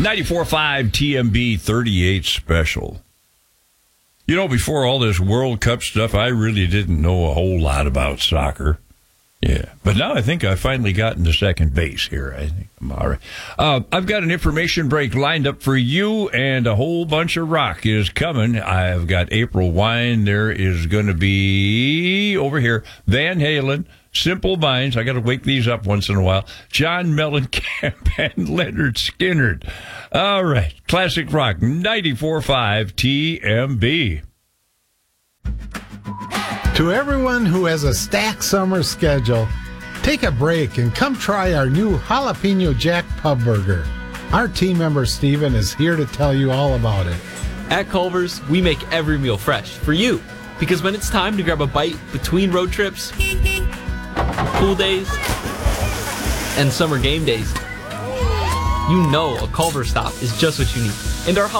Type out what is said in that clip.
94.5 TMB 38 special. You know, before all this World Cup stuff, I really didn't know a whole lot about soccer. Yeah, but now I think I've finally gotten to second base here. I think I'm all right. I've got an information break lined up for you, and a whole bunch of rock is coming. I've got April Wine. There is going to be, over here, Van Halen, Simple Minds. I got to wake these up once in a while. John Mellencamp and Leonard Skinner. All right, classic rock, 94.5 TMB. To everyone who has a stacked summer schedule, take a break and come try our new Jalapeno Jack Pub Burger. Our team member Steven is here to tell you all about it. At Culver's, we make every meal fresh for you. Because when it's time to grab a bite between road trips, pool days, and summer game days, you know a Culver's stop is just what you need. And our